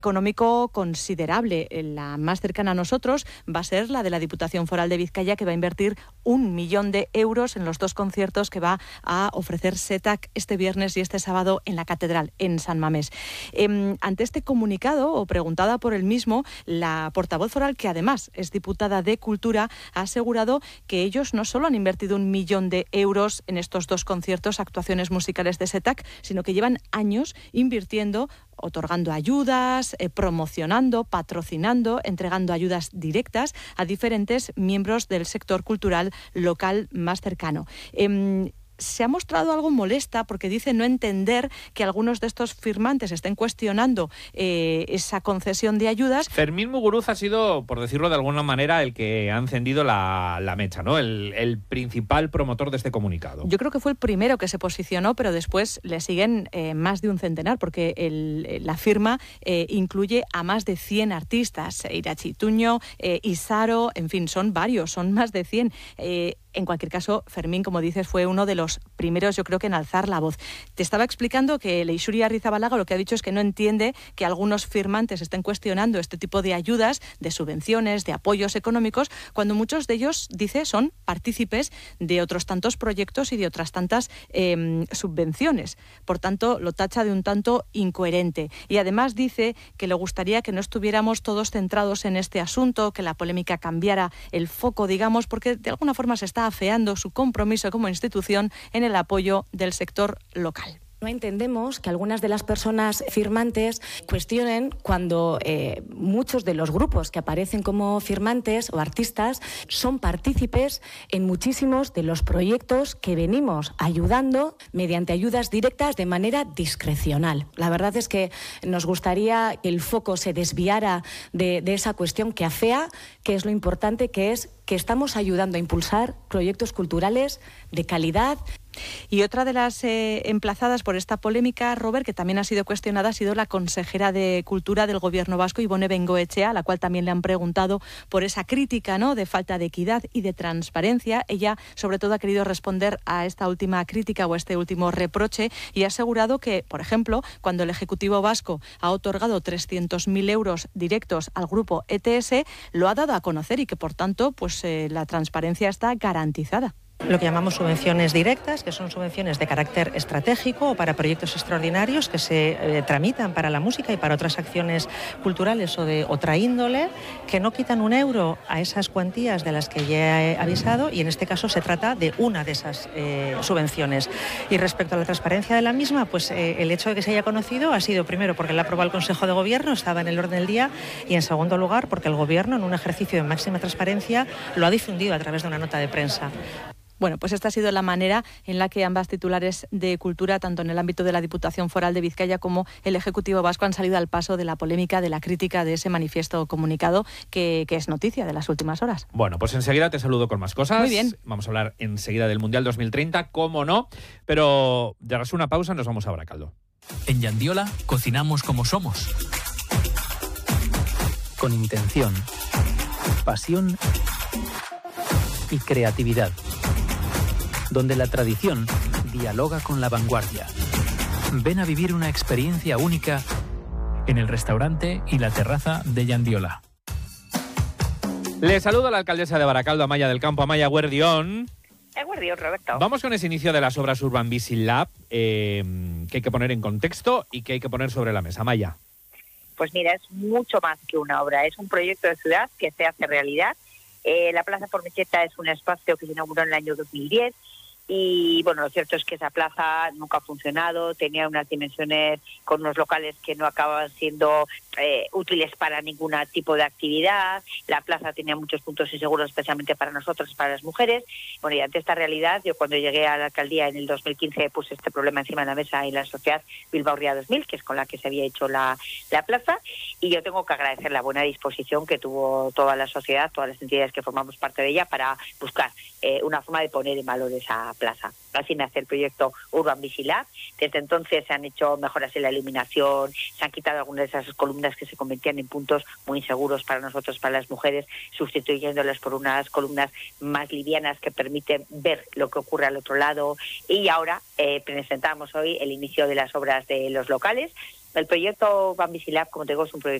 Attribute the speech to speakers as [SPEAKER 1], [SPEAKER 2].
[SPEAKER 1] económico considerable. La más cercana a nosotros va a ser la de la Diputación Foral de Vizcaya, que va a invertir 1 millón de euros en los 2 conciertos que va a ofrecer SETAC este viernes y este sábado en la Catedral, en San Mamés. Ante este comunicado, o preguntada por el mismo, la portavoz foral, que además es diputada de Cultura, ha asegurado que ellos no solo han invertido 1 millón de euros en estos 2 conciertos, actuaciones musicales de SETAC, sino que llevan años invirtiendo, otorgando ayudas, promocionando, patrocinando, entregando ayudas directas a diferentes miembros del sector cultural local más cercano. Se ha mostrado algo molesta porque dice no entender que algunos de estos firmantes estén cuestionando esa concesión de ayudas.
[SPEAKER 2] Fermín Muguruza ha sido, por decirlo de alguna manera, el que ha encendido la mecha, ¿no? El principal promotor de este comunicado.
[SPEAKER 1] Yo creo que fue el primero que se posicionó, pero después le siguen más de un centenar, porque la firma incluye a más de 100 artistas. Irachi Tuño, Isaro, en fin, son varios, son más de 100. En cualquier caso, Fermín, como dices, fue uno de los primeros, yo creo, que en alzar la voz. Te estaba explicando que Leixuri Arrizabalaga lo que ha dicho es que no entiende que algunos firmantes estén cuestionando este tipo de ayudas, de subvenciones, de apoyos económicos, cuando muchos de ellos, dice, son partícipes de otros tantos proyectos y de otras tantas subvenciones. Por tanto, lo tacha de un tanto incoherente. Y además dice que le gustaría que no estuviéramos todos centrados en este asunto, que la polémica cambiara el foco, digamos, porque de alguna forma se está afeando su compromiso como institución en el apoyo del sector local.
[SPEAKER 3] No entendemos que algunas de las personas firmantes cuestionen cuando muchos de los grupos que aparecen como firmantes o artistas son partícipes en muchísimos de los proyectos que venimos ayudando mediante ayudas directas de manera discrecional. La verdad es que nos gustaría que el foco se desviara de esa cuestión que afea, que es lo importante, que es que estamos ayudando a impulsar proyectos culturales de calidad.
[SPEAKER 1] Y otra de las emplazadas por esta polémica, Robert, que también ha sido cuestionada, ha sido la consejera de Cultura del Gobierno vasco, Ibone Bengoechea, a la cual también le han preguntado por esa crítica, ¿no?, de falta de equidad y de transparencia. Ella, sobre todo, ha querido responder a esta última crítica o a este último reproche y ha asegurado que, por ejemplo, cuando el Ejecutivo vasco ha otorgado 300.000 euros directos al grupo ETS, lo ha dado a conocer y que, por tanto, pues la transparencia está garantizada.
[SPEAKER 4] Lo que llamamos subvenciones directas, que son subvenciones de carácter estratégico o para proyectos extraordinarios que se tramitan para la música y para otras acciones culturales o de otra índole, que no quitan 1 euro a esas cuantías de las que ya he avisado, y en este caso se trata de una de esas subvenciones. Y respecto a la transparencia de la misma, pues el hecho de que se haya conocido ha sido, primero, porque la aprobó el Consejo de Gobierno, estaba en el orden del día, y en segundo lugar, porque el Gobierno, en un ejercicio de máxima transparencia, lo ha difundido a través de una nota de prensa.
[SPEAKER 1] Bueno, pues esta ha sido la manera en la que ambas titulares de Cultura, tanto en el ámbito de la Diputación Foral de Vizcaya como el Ejecutivo Vasco, han salido al paso de la polémica, de la crítica de ese manifiesto comunicado que es noticia de las últimas horas.
[SPEAKER 2] Bueno, pues enseguida te saludo con más cosas.
[SPEAKER 1] Muy bien.
[SPEAKER 2] Vamos a hablar enseguida del Mundial 2030, cómo no, pero tras una pausa nos vamos a Baracaldo.
[SPEAKER 5] En Yandiola cocinamos como somos. Con intención, pasión y creatividad. Donde la tradición dialoga con la vanguardia. Ven a vivir una experiencia única en el restaurante y la terraza de Yandiola.
[SPEAKER 2] Le saludo a la alcaldesa de Baracaldo, Amaya del Campo, Amaya Guardión.
[SPEAKER 6] Guardión, Roberto.
[SPEAKER 2] Vamos con ese inicio de las obras Urban Visit Lab, que hay que poner en contexto y que hay que poner sobre la mesa. Amaya.
[SPEAKER 6] Pues mira, es mucho más que una obra, es un proyecto de ciudad que se hace realidad. La Plaza Formecheta es un espacio que se inauguró en el año 2010. Y bueno, lo cierto es que esa plaza nunca ha funcionado, tenía unas dimensiones con unos locales que no acababan siendo útiles para ningún tipo de actividad. La plaza tenía muchos puntos inseguros, especialmente para nosotros, para las mujeres. Bueno, y ante esta realidad, yo cuando llegué a la alcaldía en el 2015 puse este problema encima de la mesa en la sociedad Bilbao Ría 2000, que es con la que se había hecho la plaza, y yo tengo que agradecer la buena disposición que tuvo toda la sociedad, todas las entidades que formamos parte de ella, para buscar una forma de poner en valor esa plaza. Así nace el proyecto Urban Visit Lab. Desde entonces se han hecho mejoras en la iluminación, se han quitado algunas de esas columnas que se convertían en puntos muy inseguros para nosotros, para las mujeres, sustituyéndolas por unas columnas más livianas que permiten ver lo que ocurre al otro lado. Y ahora presentamos hoy el inicio de las obras de los locales. El proyecto Bambisilab, como te digo, es un proyecto